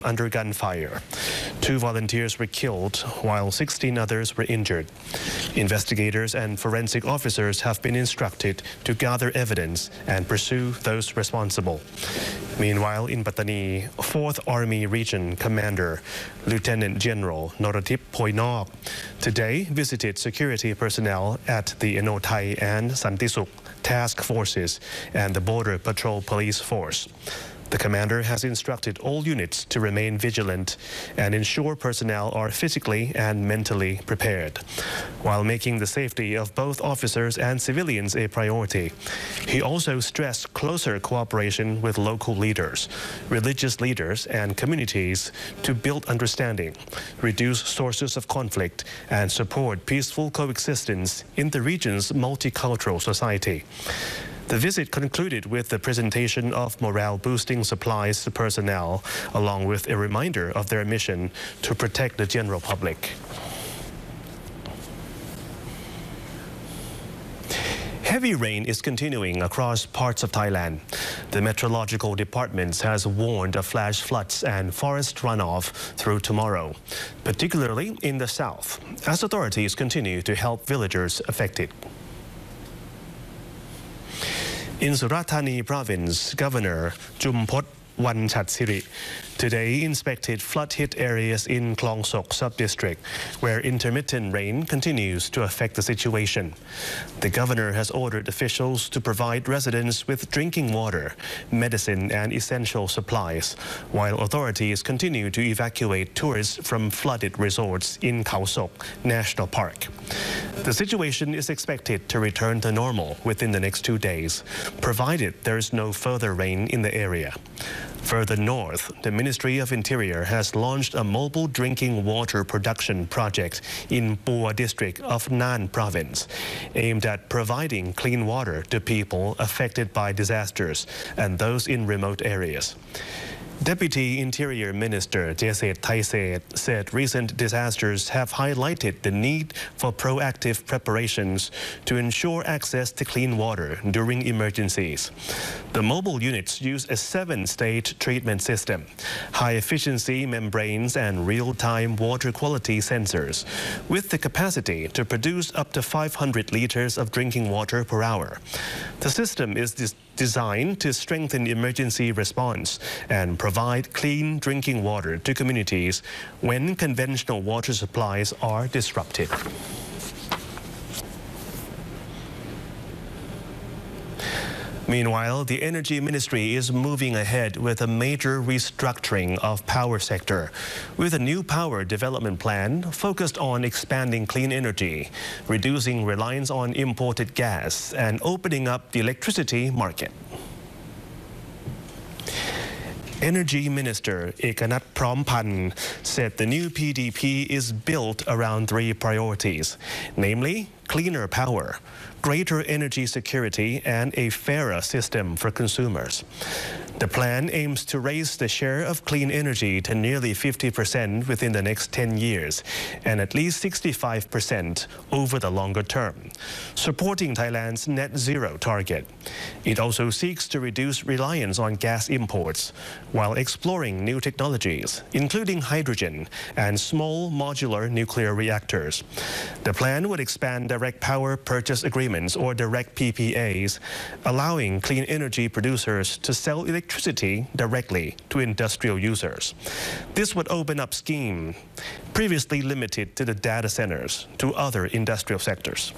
under gunfire. 2 volunteers were killed while 16 others were injured. Investigators and forensic officers have been instructed to gather evidence and pursue those responsible. Meanwhile, in Pattani, 4th Army Region Commander Lieutenant General Noratip Poinok today visited security personnel at the Enotai and Santisuk task forces and the Border Patrol Police Force. The commander has instructed all units to remain vigilant and ensure personnel are physically and mentally prepared, while making the safety of both officers and civilians a priority. He also stressed closer cooperation with local leaders, religious leaders, and communities to build understanding, reduce sources of conflict, and support peaceful coexistence in the region's multicultural society. The visit concluded with the presentation of morale-boosting supplies to personnel, along with a reminder of their mission to protect the general public. Heavy rain is continuing across parts of Thailand. The Meteorological Department has warned of flash floods and forest runoff through tomorrow, particularly in the south, as authorities continue to help villagers affected. In Surat Thani province, Governor Jumpot Wanchat-Siri today inspected flood-hit areas in Klong Sok sub-district, where intermittent rain continues to affect the situation. The governor has ordered officials to provide residents with drinking water, medicine and essential supplies, while authorities continue to evacuate tourists from flooded resorts in Khao Sok National Park. The situation is expected to return to normal within the next 2 days, provided there is no further rain in the area. Further north, the Ministry of Interior has launched a mobile drinking water production project in Pua district of Nan province, aimed at providing clean water to people affected by disasters and those in remote areas. Deputy Interior Minister Jeset Thaiset said recent disasters have highlighted the need for proactive preparations to ensure access to clean water during emergencies. The mobile units use a 7-stage treatment system, high-efficiency membranes and real-time water quality sensors, with the capacity to produce up to 500 liters of drinking water per hour. The system is designed to strengthen emergency response and provide clean drinking water to communities when conventional water supplies are disrupted. Meanwhile, the Energy Ministry is moving ahead with a major restructuring of power sector, with a new power development plan focused on expanding clean energy, reducing reliance on imported gas, and opening up the electricity market. Energy Minister Ekanat Prompan said the new PDP is built around 3 priorities, namely cleaner power, greater energy security, and a fairer system for consumers. The plan aims to raise the share of clean energy to nearly 50% within the next 10 years and at least 65% over the longer term, supporting Thailand's net zero target. It also seeks to reduce reliance on gas imports while exploring new technologies, including hydrogen and small modular nuclear reactors. The plan would expand direct power purchase agreements or direct PPAs, allowing clean energy producers to sell electricity directly to industrial users. This would open up scheme previously limited to the data centers to other industrial sectors.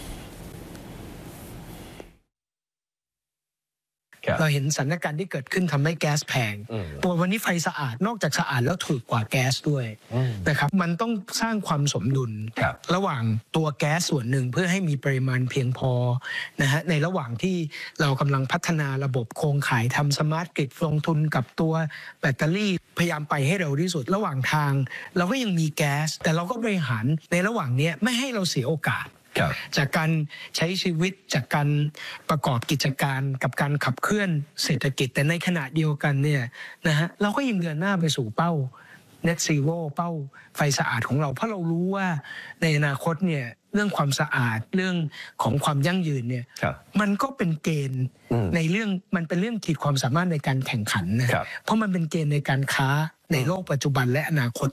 เราเห็นสถานการณ์ที่เกิดขึ้นทำให้แก๊สแพงตัววันนี้ไฟสะอาดนอกจากสะอาดแล้วถูกกว่าแก๊สด้วยนะครับมันต้องสร้างความสมดุลระหว่างตัวแก๊สส่วนหนึ่งเพื่อให้มีปริมาณเพียงพอนะฮะในระหว่างที่เรากำลังพัฒนาระบบโครงข่ายทำสมาร์ทกริดลงทุนกับตัวแบตเตอรี่พยายามไปให้เร็วที่สุดระหว่างทางเราก็ยังมีแก๊สแต่เราก็บริหารในระหว่างนี้ไม่ให้เราเสียโอกาสจากการใช้ชีวิตจากการประกอบกิจการกับการขับเคลื่อนเศรษฐกิจแต่ในขณะเดียวกันเนี่ยนะฮะเราก็ยังเดินหน้าไปสู่เป้า Net Zero เป้าไฟสะอาดของเราเพราะเรารู้ว่าในอนาคตเนี่ยเรื่องความสะอาดเรื่องของความยั่งยืนเนี่ยมันก็เป็นเกณฑ์ในเรื่องมันเป็นเรื่องขีดความสามารถในการแข่งขันนะเพราะมันเป็นเกณฑ์ในการค้าในโลกปัจจุบันและอนาคต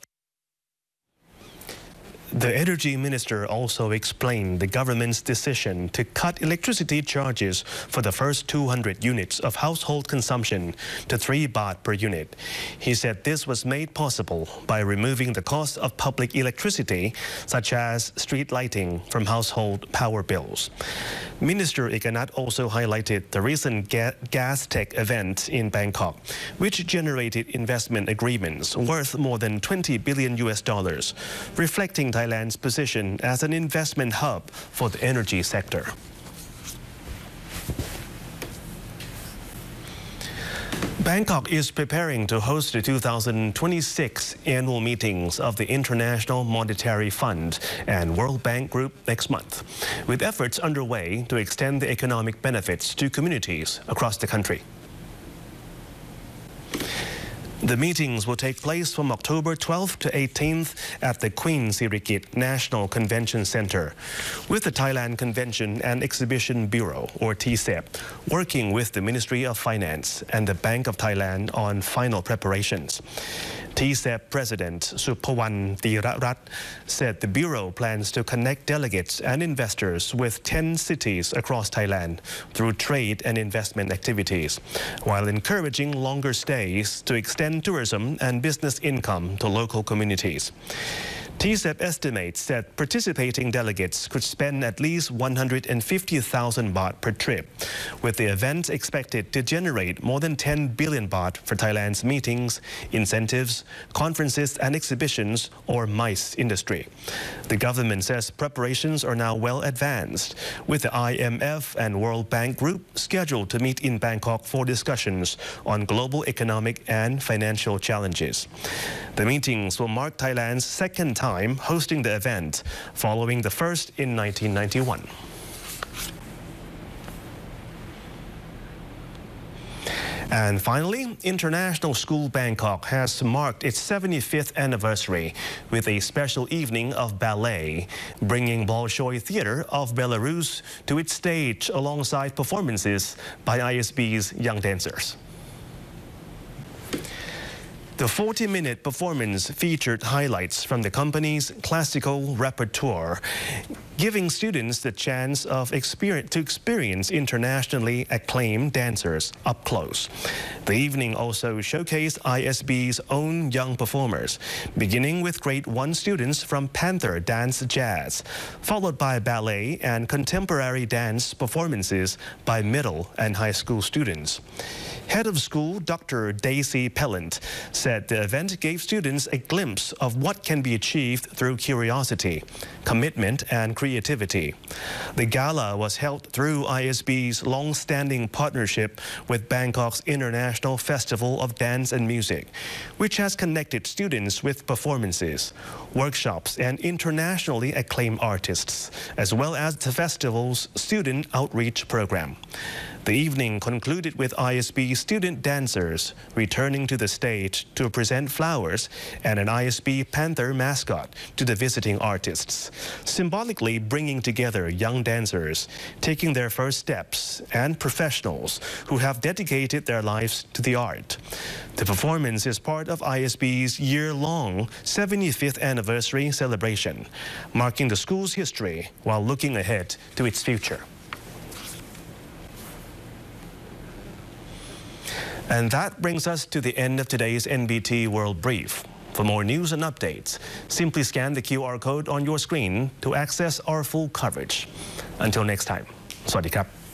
The Energy Minister also explained the government's decision to cut electricity charges for the first 200 units of household consumption to 3 baht per unit. He said this was made possible by removing the cost of public electricity, such as street lighting, from household power bills. Minister Ekanath also highlighted the recent Gas Tech event in Bangkok, which generated investment agreements worth more than $20 billion, reflecting Thailand's position as an investment hub for the energy sector. Bangkok is preparing to host the 2026 annual meetings of the International Monetary Fund and World Bank Group next month, with efforts underway to extend the economic benefits to communities across the country. The meetings will take place from October 12th to 18th at the Queen Sirikit National Convention Center, with the Thailand Convention and Exhibition Bureau, or TCEP, working with the Ministry of Finance and the Bank of Thailand on final preparations. TCEP President Suphawan Thirarat said the Bureau plans to connect delegates and investors with 10 cities across Thailand through trade and investment activities, while encouraging longer stays to extend tourism and business income to local communities. TCEP estimates that participating delegates could spend at least 150,000 baht per trip, with the event expected to generate more than 10 billion baht for Thailand's meetings, incentives, conferences and exhibitions, or MICE industry. The government says preparations are now well advanced, with the IMF and World Bank Group scheduled to meet in Bangkok for discussions on global economic and financial challenges. The meetings will mark Thailand's second time hosting the event, following the first in 1991. And finally, International School Bangkok has marked its 75th anniversary with a special evening of ballet, bringing Bolshoi Theatre of Belarus to its stage alongside performances by ISB's young dancers. The 40-minute performance featured highlights from the company's classical repertoire, giving students the chance of to experience internationally acclaimed dancers up close. The evening also showcased ISB's own young performers, beginning with grade 1 students from Panther Dance Jazz, followed by ballet and contemporary dance performances by middle and high school students. Head of school Dr. Daisy Pellant said the event gave students a glimpse of what can be achieved through curiosity, commitment and creativity. The gala was held through ISB's long-standing partnership with Bangkok's International Festival of Dance and Music, which has connected students with performances, workshops and internationally acclaimed artists, as well as the festival's student outreach program. The evening concluded with ISB student dancers returning to the stage to present flowers and an ISB Panther mascot to the visiting artists, symbolically bringing together young dancers taking their first steps and professionals who have dedicated their lives to the art. The performance is part of ISB's year-long 75th anniversary celebration, marking the school's history while looking ahead to its future. And that brings us to the end of today's NBT World Brief. For more news and updates, simply scan the QR code on your screen to access our full coverage. Until next time, สวัสดีครับ